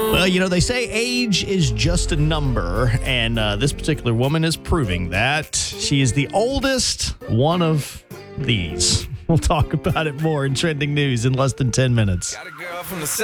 Well, they say age is just a number, and this particular woman is proving that. She is the oldest one of these. We'll talk about it more in trending news in less than 10 minutes. Got a girl from the